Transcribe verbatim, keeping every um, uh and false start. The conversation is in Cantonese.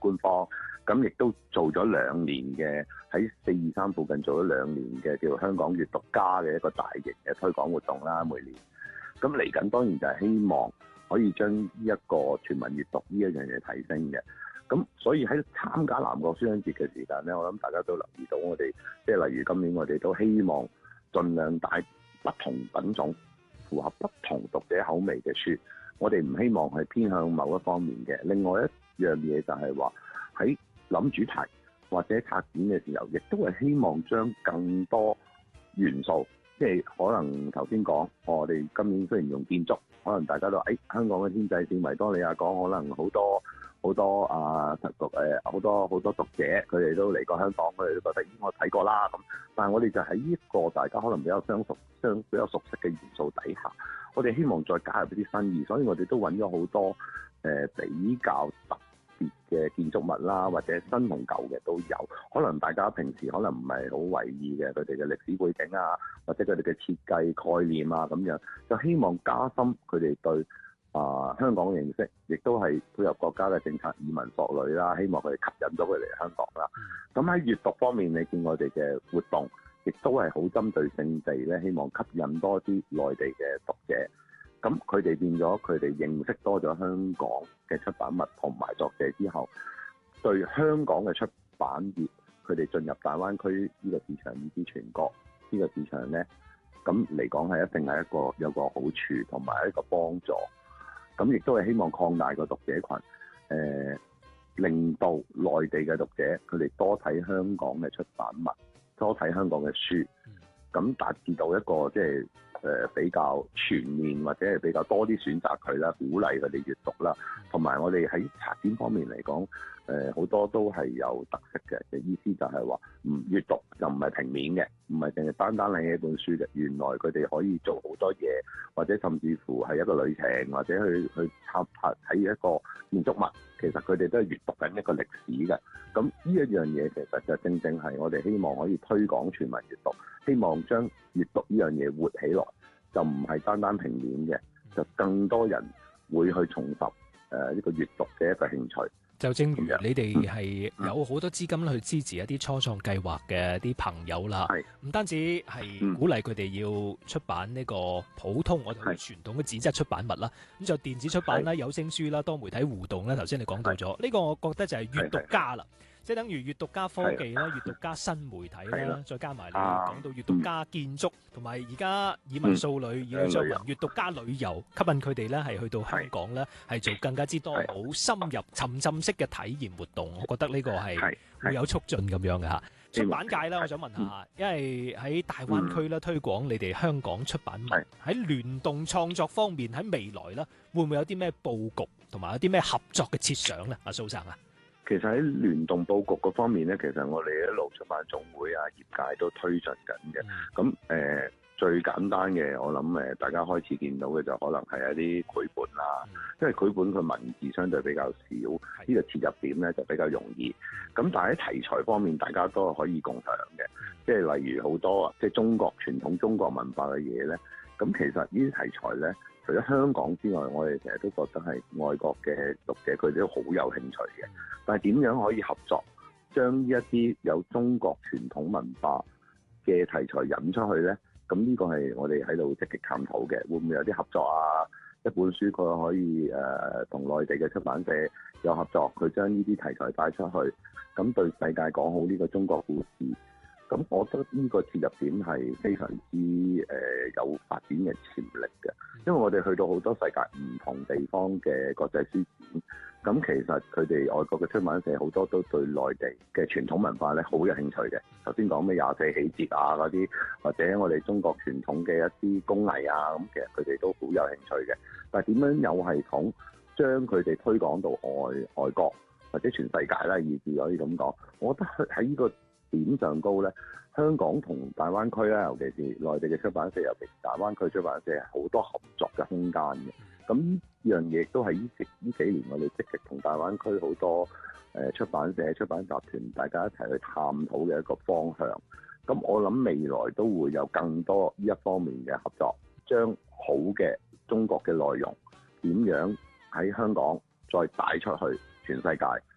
官方，咁亦都做咗兩年嘅喺四二三附近做咗兩年嘅叫做香港閱讀家嘅一個大型嘅推廣活動啦，每年。咁嚟緊當然就係希望可以將呢一個全民閱讀呢一樣嘢提升嘅。咁所以喺參加南國書香節嘅時間咧，我諗大家都留意到我哋，即係例如今年我哋都希望盡量帶不同品種、符合不同讀者口味嘅書。我哋唔希望係偏向某一方面嘅。另外一樣嘢就係話喺諗主題或者策展嘅時候，亦都係希望將更多元素，即係可能頭先講，我哋今年雖然用建築，可能大家都誒、哎、香港嘅天際線維多利亞港，可能好多好多啊讀誒好多好多讀者，佢哋都嚟過香港，佢哋都覺得咦我睇過啦咁。但係我哋就喺呢一個大家可能比較相熟、相比較熟悉嘅元素底下，我哋希望再加入一啲新意，所以我哋都揾咗好多誒、呃、比較特別嘅建築物啦，或者新同舊嘅都有。可能大家平時可能唔係好為意嘅，佢哋嘅歷史背景啊，或者佢哋嘅設計概念啊咁樣，就希望加深佢哋對啊、呃、香港嘅認識，亦都係配合國家嘅政策移民索旅啦，希望佢哋吸引咗佢嚟香港啦。咁喺閱讀方面，你見我哋嘅活動，亦都係好針對性地咧，希望吸引多啲內地嘅讀者。咁佢哋變咗，佢哋認識多咗香港嘅出版物同埋作者之後，對香港嘅出版業，佢哋進入大灣區呢個市場以至全國呢個市場咧，咁嚟講係一定係一個有個好處同埋一個幫助。咁亦都係希望擴大個讀者群，誒、呃，令到內地嘅讀者佢哋多睇香港嘅出版物，多睇香港嘅書，咁達至到一個即係誒比較全面或者係比較多啲選擇佢啦，鼓勵佢哋閱讀啦。同埋我哋喺策展方面嚟講，誒、呃、好多都係有特色嘅。嘅意思就係話，唔閱讀就唔係平面嘅，唔係淨係單單拎起一本書嘅。原來佢哋可以做好多嘢，或者甚至乎係一個旅程，或者去去參睇一個建築物。其實佢哋都係閱讀緊一個歷史嘅。咁呢一樣嘢其實就正正係我哋希望可以推廣全民閱讀，希望將閱讀呢樣嘢活起來，就唔係單單平面嘅，就更多人會去重拾誒呢個閱讀嘅一個興趣。 就正如你哋係有好多資金去支持一啲初創計劃嘅啲朋友啦，唔單止係鼓勵佢哋要出版呢個普通我哋傳統嘅紙質出版物啦，咁就電子出版啦、有聲書啦、多媒體互動啦。頭先你講到咗呢個，我覺得就係閱讀家啦，即係等於閱讀家科技啦、閱讀家新媒體啦，再加埋你講到閱讀家建築，同埋而家以文數旅、以上文閱讀家旅遊，吸引佢哋咧係去到香港咧係做更加之多好深入沉浸式嘅體驗活動。我覺得呢個係會有促進咁樣嘅嚇。出版界咧，我想問下，因為喺大灣區咧推廣你哋香港出版物，喺聯動創作方面，喺未來咧會唔會有啲咩佈局同埋有啲咩合作嘅設想咧？阿蘇生啊， 其實喺聯動佈局嗰方面咧，其實我哋一路出版總會啊、業界都推進緊嘅。咁誒、呃、最簡單嘅，我諗誒大家開始見到嘅就可能係一啲繪本啦，嗯、因為繪本佢文字相對比較少，呢、呢個切入點咧就比較容易。咁但係喺題材方面，大家都可以共享嘅，即係例如好多即係中國傳統中國文化嘅嘢咧。咁其實呢啲題材咧，除咗香港之外，我哋成日都覺得係外國嘅讀者佢哋都好有興趣嘅。但係點樣可以合作，將呢一啲有中國傳統文化嘅題材引出去咧？咁呢個係我哋喺度積極探討嘅，會唔會有啲合作啊？一本書佢可以誒同內地嘅出版社有合作，佢將呢啲題材帶出去，咁對世界講好呢個中國故事。咁我覺得呢個切入點係非常之誒、呃、有發展嘅潛力嘅，因為我哋去到好多世界唔同地方嘅國際書展，咁其實佢哋外國嘅出版社好多都對內地嘅傳統文化咧好有興趣嘅。頭先講咩廿四喜節啊嗰啲，或者我哋中國傳統嘅一啲工藝啊，咁其實佢哋都好有興趣嘅。但係點樣有系統將佢哋推廣到外外國或者全世界啦，以至可以咁講，我覺得喺呢個點上高咧，香港同大灣區咧，尤其是內地嘅出版社，尤其是大灣區出版社，好多合作嘅空間嘅。咁呢樣嘢都係呢幾呢幾年我哋積極同大灣區好多誒出版社、出版集團大家一齊去探討嘅一個方向。咁我諗未來都會有更多呢一方面嘅合作，將好嘅中國嘅內容點樣喺香港再帶出去全世界。